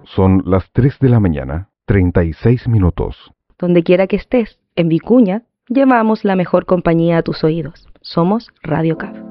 Son las 3 de la mañana, 36 minutos. Donde quiera que estés, en Vicuña, llevamos la mejor compañía a tus oídos. Somos Radio CAF.